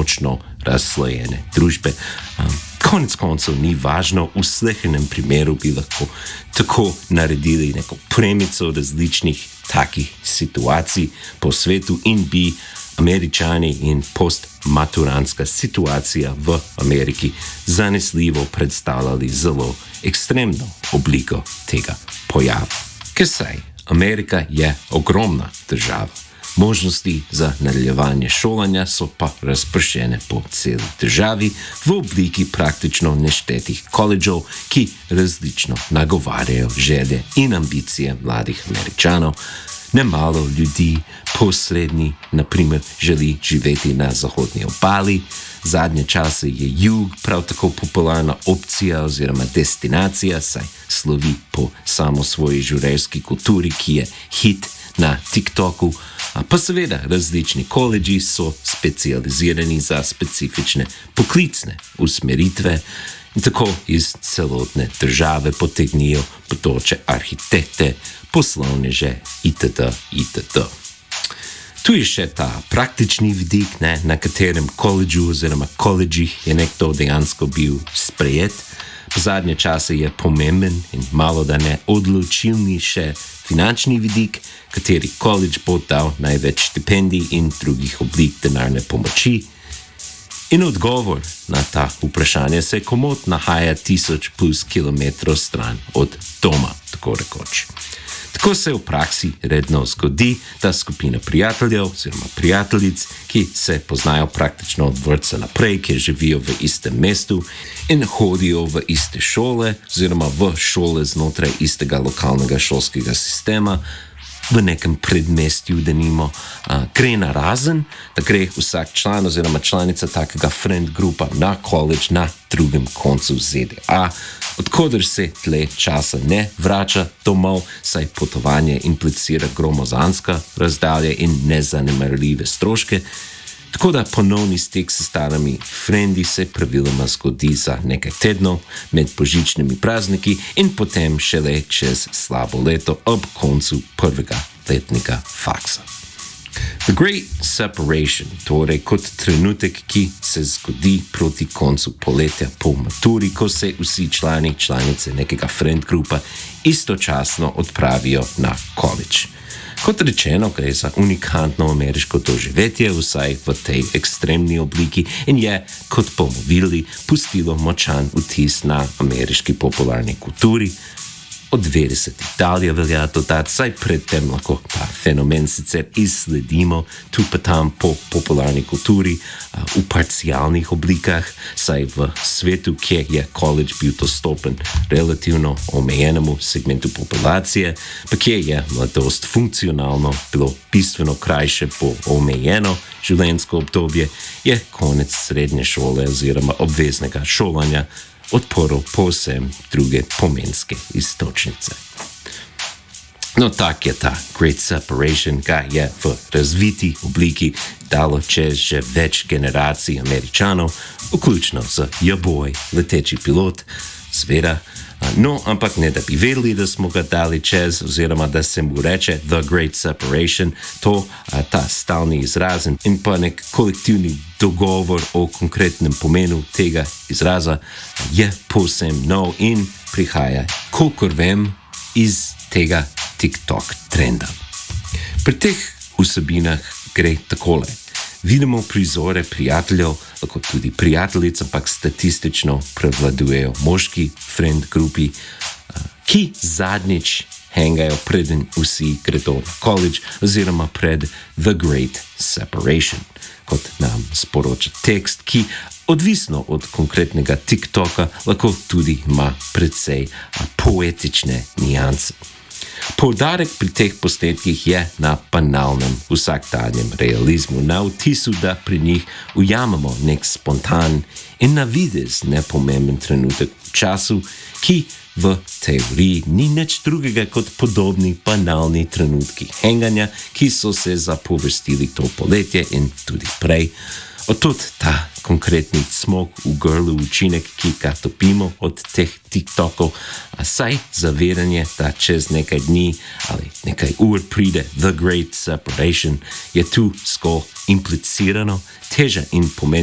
močno razslojene družbe. Konec koncev ni važno, v slehernem primeru bi lahko tako naredili neko premico različnih takih situacij po svetu in bi Američani in postmaturantska situacija v Ameriki zanesljivo predstavljali zelo ekstremno obliko tega pojava. Ker saj, Amerika je ogromna država. Možnosti za nadaljevanje šolanja so pa razpršene po celi državi v obliki praktično neštetih koledžov, ki različno nagovarjajo želje in ambicije mladih Američanov. Nemalo ljudi po srednji, naprimer, želi živeti na zahodni obali. Zadnje čase je jug prav tako popularna opcija oziroma destinacija, saj slovi po samo svoji žurerski kulturi, ki je hit na TikToku, pa seveda različni koledži so specializirani za specifične poklicne usmeritve in tako iz celotne države potegnijo bodoče arhitekte, poslovneže itd. itd. Tu je še ta praktični vidik, na katerem koledžu oziroma koledžih je nekdo dejansko bil sprejet. V zadnje čase je pomemben in malo da ne odločilni še finančni vidik, kateri koledž bo dal največ štipendij in drugih oblik denarne pomoči. In odgovor na ta vprašanje se komot nahaja 1000+ kilometrov stran od doma, tako rekoč. Tako se v praksi redno zgodi, da skupina prijateljev oziroma prijateljic, ki se poznajo praktično od vrtca naprej, ki živijo v istem mestu in hodijo v iste šole oziroma v šole znotraj istega lokalnega šolskega sistema, v nekem predmestju, denimo, gre narazen, da gre vsak član oziroma članica takega friend grupa na college na drugem koncu ZDA, odkoder se tle časa ne vrača domov, saj potovanje implicira gromozanska razdalje in nezanemarljive stroške, tako da ponovni stik s starimi frendi se praviloma zgodi za nekaj tednov med božičnimi prazniki in potem šele čez slabo leto ob koncu prvega letnika faksa. The Great Separation, torej kot trenutek, ki se zgodi proti koncu poletja po maturi, ko se vsi člani, članice nekega friend grupa istočasno odpravijo na college. Kot rečeno, gre za unikantno ameriško doživetje, vsaj v tej ekstremni obliki in je, kot bomo videli, pustilo močan vtis na ameriški popularni kulturi. Od 90-ih dalje velja dodati, saj predtem lahko ta fenomen sicer izsledimo tu pa tam po popularni kulturi v parcialnih oblikah, saj v svetu, kjer je college bil dostopen relativno omejenemu segmentu populacije, pa kjer je mladost funkcionalno bilo bistveno krajše po omejeno življenjsko obdobje, je konec srednje šole oziroma obveznega šolanja odporil povsem druge pomenske iztočnice. No, tak je ta Great Separation, ga je v razviti obliki dalo čez že več generacij Američanov, vključno z Jaboj, leteči pilot, zvera. No, ampak ne da bi vedeli, da smo ga dali čez, oziroma da se mu reče The Great Separation, ta stalni izraz in pa nek kolektivni dogovor o konkretnem pomenu tega izraza je povsem nov in prihaja, kolikor vem, iz tega TikTok trenda. Pri teh vsebinah gre takole. Vidimo prizore prijateljev, lahko tudi prijateljic, ampak statistično prevladujejo moški friend grupi, ki zadnjič hangajo preden vsi gredo na college oziroma pred The Great Separation, kot nam sporoča tekst, ki odvisno od konkretnega TikToka lahko tudi ima precej poetične nianse. Poudarek pri teh posnetkih je na banalnem vsakdanjem realizmu, na vtisu, da pri njih ujamemo nek spontan in na videz nepomemben trenutek v času, ki v teoriji ni nič drugega kot podobni banalni trenutki henganja, ki so se zapovrstili to poletje in tudi prej. Odtud ta konkretni cmok v grlu učinek, ki ga topimo od teh TikTokov, a saj zavedanje, da čez nekaj dni ali nekaj ur pride The Great Separation, je tu zgolj implicirano, teža in pomen